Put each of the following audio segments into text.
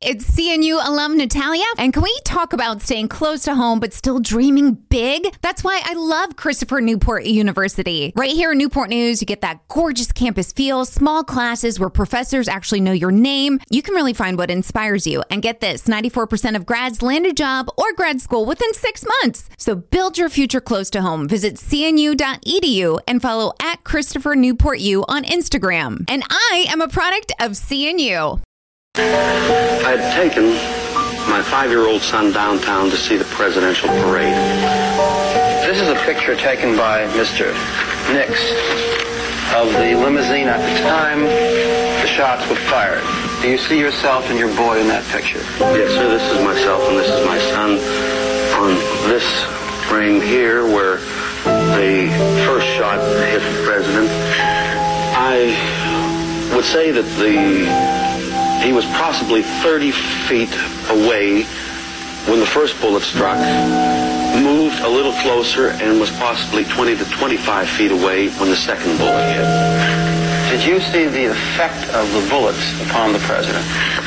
It's CNU alum Natalia, and can we talk about staying close to home but still dreaming big? That's why I love Christopher Newport University. Right here in Newport News, you get that gorgeous campus feel, small classes where professors actually know your name. You can really find what inspires you. And get this, 94% of grads land a job or grad school within 6 months. So build your future close to home. Visit cnu.edu and follow at Christopher Newport U on Instagram. And I am a product of CNU. I had taken my 5-year-old son downtown to see the presidential parade. This is a picture taken by Mr. Nix of the limousine at the time the shots were fired. Do you see yourself and your boy in that picture? Yes, sir. This is myself and this is my son on this frame here where the first shot hit the president. I would say that he was possibly 30 feet away when the first bullet struck, moved a little closer, and was possibly 20 to 25 feet away when the second bullet hit. Did you see the effect of the bullets upon the president?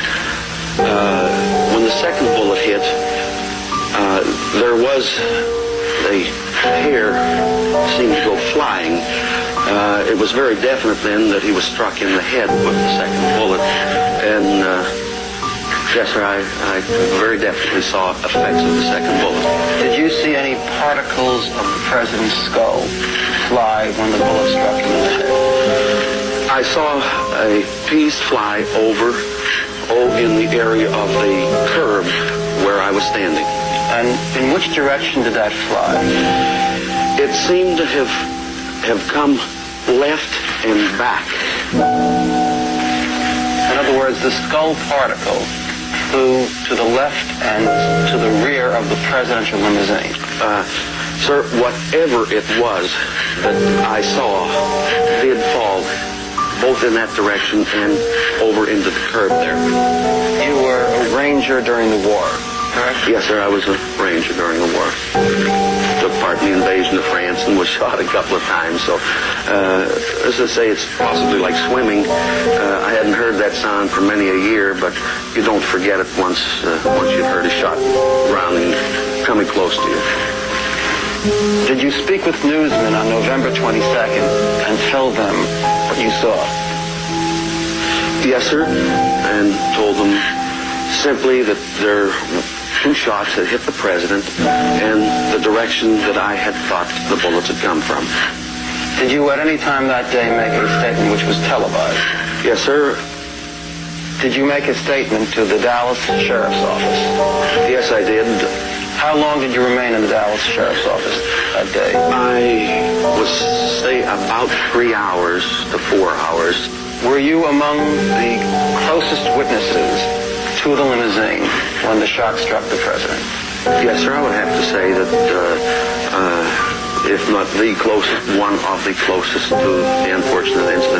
When the second bullet hit, there was the hair seemed to go flying. It was very definite then that he was struck in the head with the second bullet. And, yes, sir, I very definitely saw effects of the second bullet. Did you see any particles of the president's skull fly when the bullet struck him in the head? I saw a piece fly over, in the area of the curb where I was standing. And in which direction did that fly? It seemed to have come left and back. In other words, the skull particle flew to the left and to the rear of the presidential limousine. Sir, whatever it was that I saw did fall both in that direction and over into the curb there. You were a ranger during the war, correct? Yes, sir, I was a ranger during the war. Took part in the invasion of France and was shot a couple of times. So, as I say, it's possibly like swimming. I hadn't heard that sound for many a year, but you don't forget it once you've heard a shot rounding, coming close to you. Did you speak with newsmen on November 22nd and tell them what you saw? Yes, sir, and told them simply that there two shots had hit the president and the direction that I had thought the bullets had come from. Did you at any time that day make a statement which was televised? Yes, sir. Did you make a statement to the Dallas Sheriff's Office? Yes, I did. How long did you remain in the Dallas Sheriff's Office that day? I was, say, about 3 hours to 4 hours. Were you among the closest witnesses to the limousine when the shot struck the president? Yes, sir, I would have to say that, if not the closest, one of the closest to the unfortunate incident.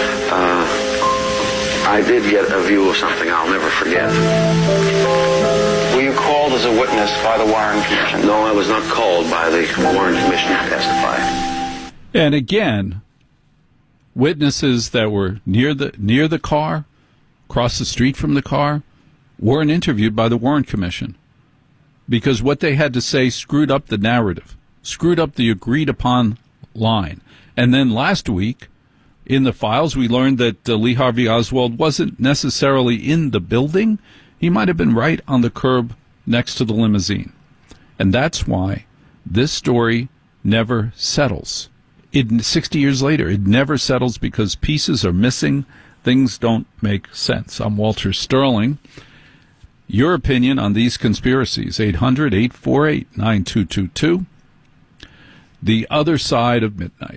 I did get a view of something I'll never forget. Were you called as a witness by the Warren Commission? No, I was not called by the Warren Commission to testify. And again, witnesses that were near the car, across the street from the car, weren't interviewed by the Warren Commission because what they had to say screwed up the narrative, screwed up the agreed-upon line. And then last week, in the files, we learned that Lee Harvey Oswald wasn't necessarily in the building. He might have been right on the curb next to the limousine. And that's why this story never settles. 60 years later, it never settles because pieces are missing. Things don't make sense. I'm Walter Sterling. Your opinion on these conspiracies, 800-848-9222. The Other Side of Midnight.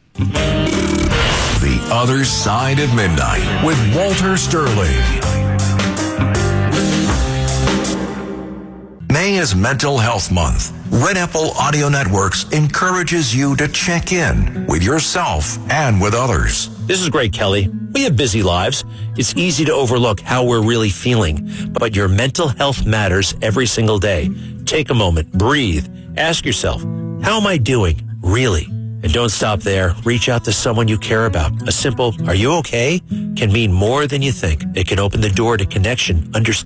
The Other Side of Midnight with Walter Sterling. May is Mental Health Month. Red Apple Audio Networks encourages you to check in with yourself and with others. This is Greg Kelly. We have busy lives. It's easy to overlook how we're really feeling, but your mental health matters every single day. Take a moment, breathe, ask yourself, how am I doing, really? And don't stop there. Reach out to someone you care about. A simple, "Are you okay?" can mean more than you think. It can open the door to connection, understanding,